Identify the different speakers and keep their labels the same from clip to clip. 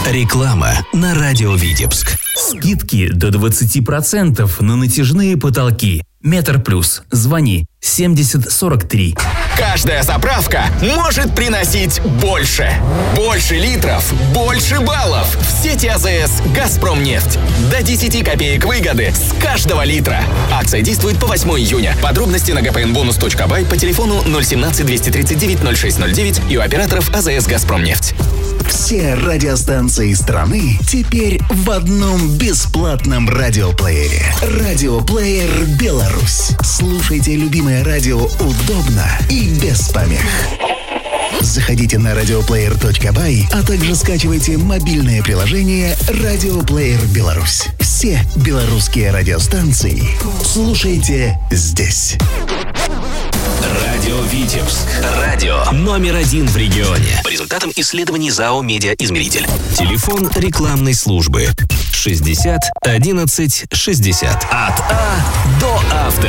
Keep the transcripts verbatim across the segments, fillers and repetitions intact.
Speaker 1: Реклама на радио Витебск.
Speaker 2: Скидки до двадцати процентов на натяжные потолки. Метр плюс. Звони семьдесят сорок три.
Speaker 3: Каждая заправка может приносить больше. Больше литров, больше баллов. В сети АЗС «Газпромнефть». До десяти копеек выгоды с каждого литра. Акция действует по восьмого июня. Подробности на gpnbonus точка бай по телефону ноль семнадцать двести тридцать девять ноль шесть ноль девять и у операторов АЗС «Газпромнефть».
Speaker 4: Все радиостанции страны теперь в одном бесплатном радиоплеере. Радиоплеер «Беларусь». Слушайте любимое радио удобно и без помех. Заходите на радиоплеер точка бай, а также скачивайте мобильное приложение «Радиоплеер Беларусь». Все белорусские радиостанции слушайте здесь.
Speaker 1: Радио Витебск. Радио номер один в регионе. По результатам исследований ЗАО «Медиаизмеритель». Телефон рекламной службы шестьдесят одиннадцать шестьдесят. От А до Авто.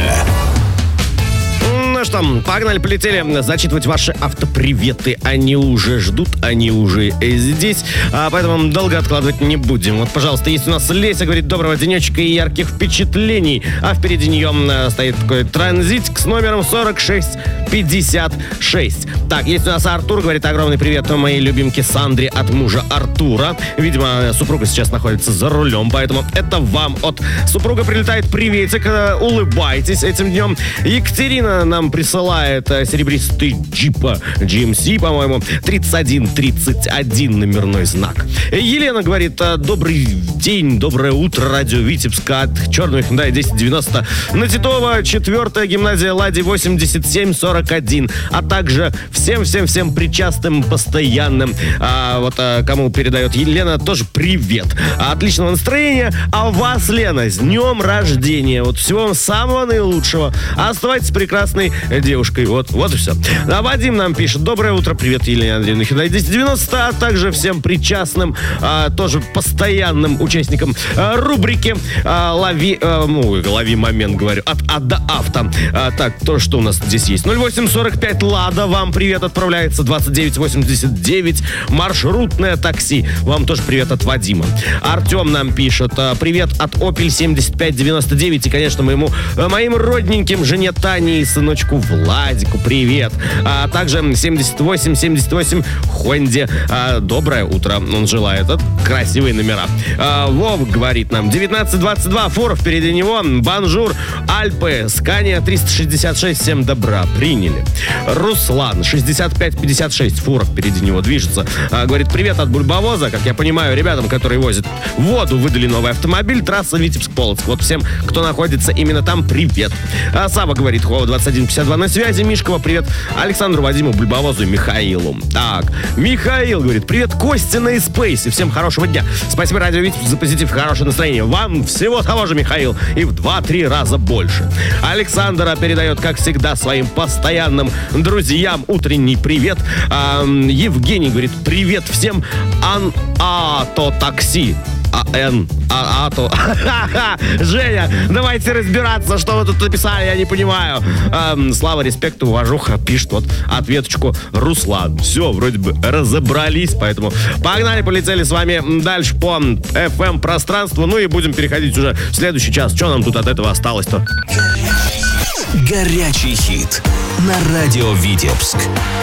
Speaker 5: Ну что, погнали, полетели зачитывать ваши автоприветы. Они уже ждут, они уже здесь, а поэтому долго откладывать не будем. Вот, пожалуйста, есть у нас Леся, говорит, доброго денечка и ярких впечатлений. А впереди нее стоит такой транзитик с номером сорок шесть пятьдесят шесть. Так, есть у нас Артур, говорит, огромный привет моей любимке Сандре от мужа Артура. Видимо, супруга сейчас находится за рулем, поэтому это вам от супруга прилетает приветик. Улыбайтесь этим днем. Екатерина нам присылает серебристый джипа джи эм си, по-моему, тридцать один тридцать один номерной знак. Елена говорит, добрый день, доброе утро, радио Витебска от черного Hyundai десять девяносто на Титова, четвертая гимназия Лади восемьдесят семь сорок один, а также всем-всем-всем причастным, постоянным, а, вот а, кому передает Елена, тоже привет. Отличного настроения, а вас, Лена, с днем рождения, вот всего вам самого наилучшего. Оставайтесь прекрасной девушкой. Вот, вот и все. А Вадим нам пишет. Доброе утро. Привет, Елене Андреевне Hyundai десять девяносто, а также всем причастным, а, тоже постоянным участникам а, рубрики а, «Лови...» а, ну, «Лови момент», говорю. От А до Авто. А, так, то, что у нас здесь есть. ноль восемь сорок пять Лада. Вам привет отправляется. двадцать девять восемьдесят девять. Маршрутное такси. Вам тоже привет от Вадима. Артем нам пишет. А, привет от Opel семьдесят пять девяносто девять. И, конечно, моему, моим родненьким жене Тане и сыночку Владику привет. А также семьдесят восемь семьдесят восемь Хонде. А, доброе утро. Он желает. Это красивые номера. А, Вов говорит нам. девятнадцать двадцать два фура впереди него. Бонжур. Альпы. Скания триста шестьдесят шесть. Всем добра. Приняли. Руслан. шестьдесят пять пятьдесят шесть фура впереди него движется. А, говорит, привет от Бульбовоза. Как я понимаю, ребятам, которые возят воду, выдали новый автомобиль. Трасса Витебск-Полоцк. Вот всем, кто находится именно там, привет. А Сава говорит, Хова двадцать один пятьдесят два на связи. Мишкова, привет Александру, Вадиму, Бульбовозу и Михаилу. Так, Михаил говорит, привет Костя на Спейсе. Всем хорошего дня. Спасибо, радио Витебск, за позитив, хорошее настроение. Вам всего того же, Михаил, и в два-три раза больше. Александра передает, как всегда, своим постоянным друзьям утренний привет. А, Евгений говорит, привет всем ан ато такси. АН, а, АТО. Женя, давайте разбираться, что вы тут написали, я не понимаю. Эм, слава, респект, уважуха, пишет вот ответочку Руслан. Все, вроде бы разобрались, поэтому погнали, полетели с вами дальше по эф эм-пространству, ну и будем переходить уже в следующий час. Что нам тут от этого осталось-то?
Speaker 1: Горячий хит на радио Витебск.